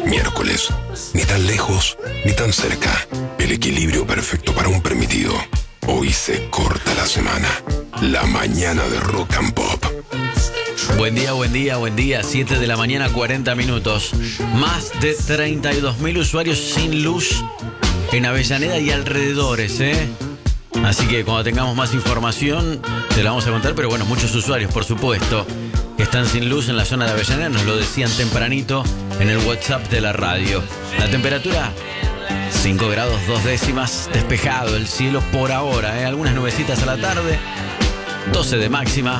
Miércoles. Ni tan lejos, ni tan cerca. El equilibrio perfecto para un permitido. Hoy se corta la semana. La mañana de Rock and Pop. Buen día, buen día, buen día. 7 de la mañana, 40 minutos. Más de 32.000 usuarios sin luz en Avellaneda y alrededores, ¿eh? Así que cuando tengamos más información te la vamos a contar. Pero bueno, muchos usuarios, por supuesto, que están sin luz en la zona de Avellaneda. Nos lo decían tempranito en el WhatsApp de la radio. La temperatura 5 grados 2 décimas, despejado el cielo por ahora, ¿eh? Algunas nubecitas a la tarde, 12 de máxima.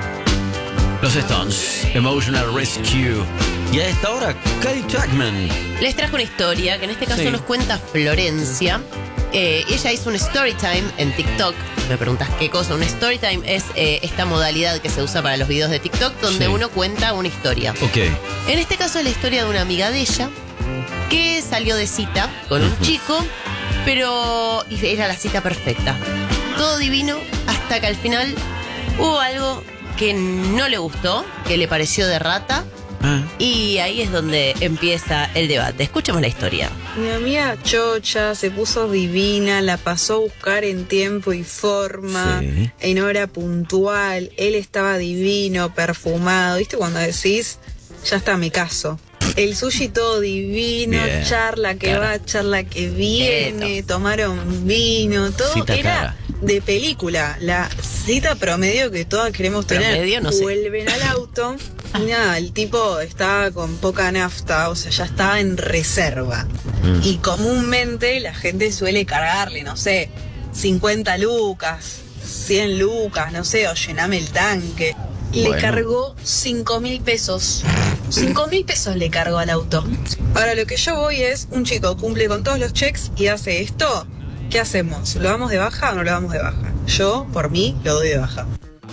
Los Stones, Emotional Rescue. Y a esta hora, Kylie Chapman. Les trajo una historia que en este caso nos cuenta Florencia. Ella hizo un story time en TikTok. Me preguntas qué cosa. Un story time es esta modalidad que se usa para los videos de TikTok donde uno cuenta una historia. Ok. En este caso es la historia de una amiga de ella que salió de cita con un chico, pero era la cita perfecta. Todo divino hasta que al final hubo algo que no le gustó, que le pareció de rata. Y ahí es donde empieza el debate. Escuchemos la historia. Mi amiga chocha se puso divina, la pasó a buscar en tiempo y forma, en hora puntual. Él estaba divino, perfumado. ¿Viste cuando decís, ya está, me caso? El sushi todo divino, bien. Charla que va, charla que viene, tomaron vino, todo cita era cara. De película. La cita promedio que todas queremos tener. Promedio, no sé. Vuelven al auto y nada, el tipo estaba con poca nafta, o sea, ya estaba en reserva. Y comúnmente la gente suele cargarle, no sé, 50 lucas, 100 lucas, no sé, o llename el tanque. Le cargó 5.000 pesos. 5.000 pesos le cargó al auto. Ahora lo que yo voy es, un chico cumple con todos los checks y hace esto. ¿Qué hacemos? ¿Lo damos de baja o no lo damos de baja? Yo, por mí, lo doy de baja.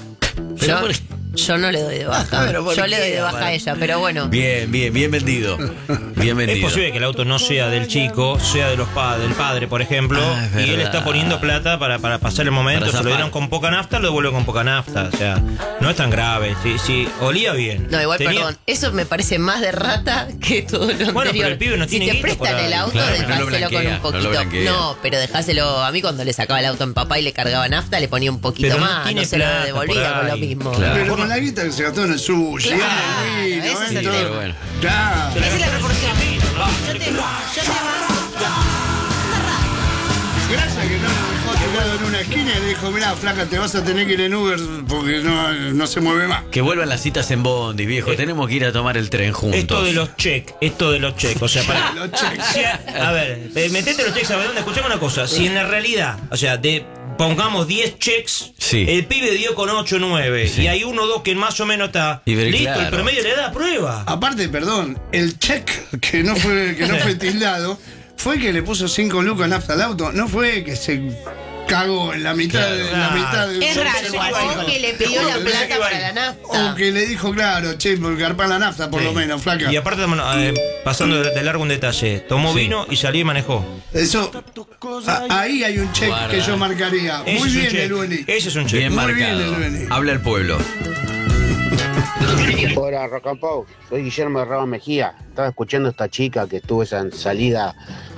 Yo no le doy de baja. Yo le doy de baja a ella, pero bueno. Bien vendido. Bien vendido. Es posible que el auto no sea del chico, sea de del padre, por ejemplo, y él está poniendo plata para pasar el momento. Se lo dieron con poca nafta, lo devuelve con poca nafta. O sea, no es tan grave. Si olía bien. No, igual, perdón. Eso me parece más de rata que todo lo anterior. Bueno, pero el pibe no tiene si te prestan el auto, dejáselo con un poquito. No, pero dejáselo. A mí cuando le sacaba el auto a mi papá y le cargaba nafta, le ponía un poquito pero más. No se lo devolvía con lo mismo. Claro. Pero con la guita que se gastó en el sushi, claro, en el vino, ese es el todo. bueno. Ya. Esa es la proporción. Gracias que no lo dejó tirado en una esquina y le dijo, mirá, flaca, te vas a tener que ir en Uber porque no se mueve más. Que vuelvan las citas en Bondi, viejo. Tenemos que ir a tomar el tren juntos. Esto de los check. O sea, para los checks. A ver, metete los checks a ver dónde. Escuchame una cosa. Si en la realidad, o sea, pongamos 10 checks, el pibe dio con 8 o 9 y hay 1 o 2 que más o menos está listo, claro. El promedio le da prueba. Aparte, perdón, el check que no fue tildado fue que le puso 5 lucas en nafta al auto, no fue que se cagó en la mitad, de es raro, o que le pidió la plata para la nafta. O que le dijo, claro, che, por garpar la nafta, por lo menos, flaca. Y aparte, pasando de largo un detalle, tomó vino y salió y manejó. Eso, ahí hay un check que yo marcaría. Muy bien, el Lueni. Ese es un check. Bien marcado. Habla el pueblo. Hola, Rock and Pop. Soy Guillermo de Raba Mejía. Estaba escuchando a esta chica que tuvo esa salida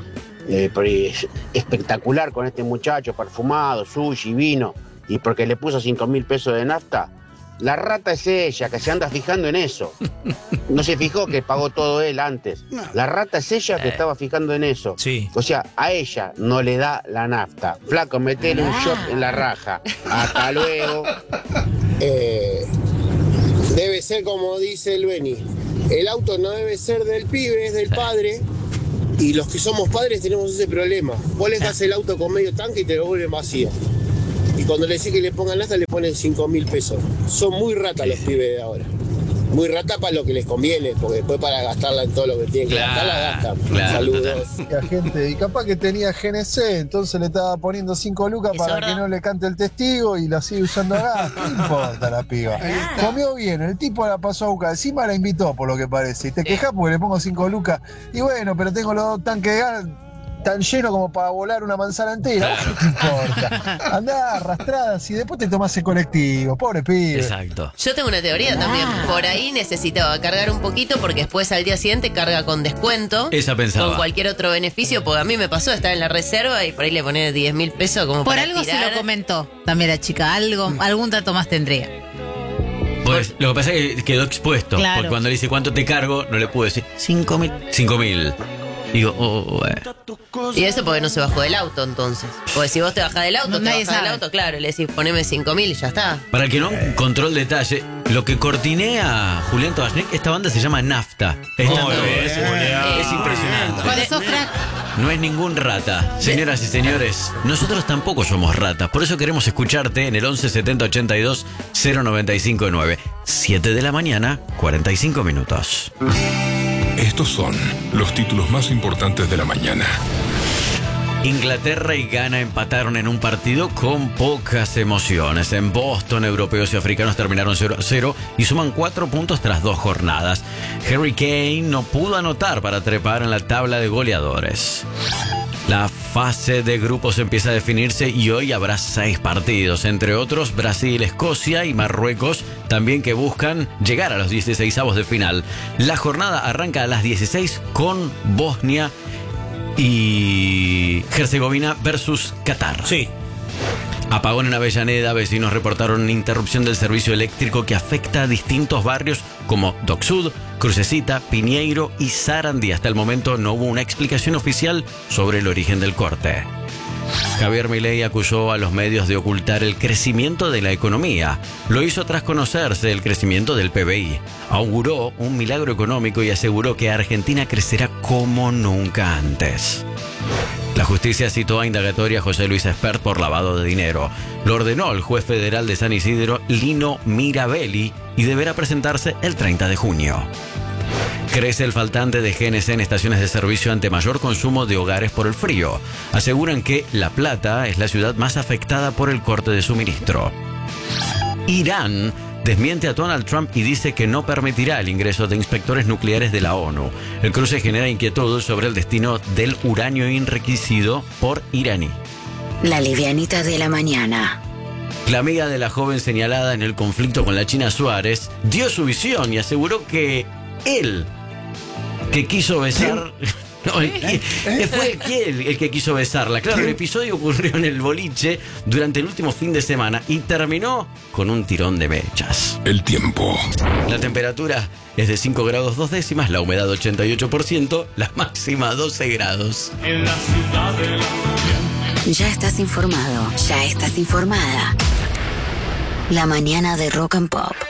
espectacular con este muchacho, perfumado, sushi, vino, y porque le puso 5.000 pesos de nafta. La rata es ella, que se anda fijando en eso. No se fijó que pagó todo él antes. La rata es ella que estaba fijando en eso. Sí. O sea, a ella no le da la nafta. Flaco, metele un shot en la raja. Hasta luego. Debe ser como dice el Beni. El auto no debe ser del pibe, es del padre. Y los que somos padres tenemos ese problema. Vos le das el auto con medio tanque y te lo vuelven vacío. Y cuando le decís que le pongan nafta, le ponen 5.000 pesos. Son muy ratas los pibes de ahora. Muy rata para lo que les conviene, porque después para gastarla en todo lo que tienen que gastar, la gastan. Claro, saludos. La gente, y capaz que tenía GNC, entonces le estaba poniendo 5 lucas para que no le cante el testigo y la sigue usando a gas. No importa la piba. Comió bien, el tipo la pasó a buscar, encima la invitó por lo que parece. Y te quejas porque le pongo 5 lucas. Y bueno, pero tengo los dos tanques de gas. tan lleno como para volar una manzana entera. ¿Qué te importa? Andá arrastradas y después te tomás el colectivo. Pobre pibe. Exacto. Yo tengo una teoría también. Por ahí necesitaba cargar un poquito porque después al día siguiente carga con descuento. Esa pensaba. Con cualquier otro beneficio, porque a mí me pasó, estaba en la reserva y por ahí le ponés 10.000 pesos como por para algo tirar. se lo comentó también la chica. Algún dato más tendría. Pues lo que pasa es que quedó expuesto. Claro. Porque cuando le dice cuánto te cargo, no le pude decir 5.000. 5.000. Digo, Y eso porque no se bajó del auto entonces. Porque si vos te bajás del auto, Nadie del sabe. auto, claro, le decís poneme 5.000 y ya está. Para el que no encontró el detalle, lo que cortinea Julián Tabachnik, esta banda se llama Nafta. Es impresionante. Cuando sos crack. No es ningún rata. Señoras y señores, nosotros tampoco somos ratas. Por eso queremos escucharte en el 11 70 82 095 9. 7 de la mañana, 45 minutos. Estos son los títulos más importantes de la mañana. Inglaterra y Ghana empataron en un partido con pocas emociones. En Boston, europeos y africanos terminaron 0-0 y suman 4 puntos tras 2 jornadas. Harry Kane no pudo anotar para trepar en la tabla de goleadores. La fase de grupos empieza a definirse y hoy habrá 6 partidos, entre otros Brasil, Escocia y Marruecos, también que buscan llegar a los 16avos de final. La jornada arranca a las 16 con Bosnia y Herzegovina versus Qatar. Sí. Apagón en Avellaneda, vecinos reportaron interrupción del servicio eléctrico que afecta a distintos barrios como Dock Sud, Crucecita, Piñeiro y Sarandí. Hasta el momento no hubo una explicación oficial sobre el origen del corte. Javier Milei acusó a los medios de ocultar el crecimiento de la economía. Lo hizo tras conocerse el crecimiento del PBI. Auguró un milagro económico y aseguró que Argentina crecerá como nunca antes. La justicia citó a indagatoria a José Luis Espert por lavado de dinero. Lo ordenó el juez federal de San Isidro, Lino Mirabelli, y deberá presentarse el 30 de junio. Crece el faltante de GNC en estaciones de servicio ante mayor consumo de hogares por el frío. Aseguran que La Plata es la ciudad más afectada por el corte de suministro. Irán desmiente a Donald Trump y dice que no permitirá el ingreso de inspectores nucleares de la ONU. El cruce genera inquietud sobre el destino del uranio enriquecido por iraní. La livianita de la mañana. La amiga de la joven señalada en el conflicto con la China Suárez dio su visión y aseguró que él, que quiso besar... No, fue el que quiso besarla. Claro, el episodio ocurrió en el boliche durante el último fin de semana y terminó con un tirón de mechas. El tiempo. La temperatura es de 5 grados 2 décimas, la humedad 88%, la máxima 12 grados. En la ciudad de la... Ya estás informado, ya estás informada. La mañana de Rock and Pop.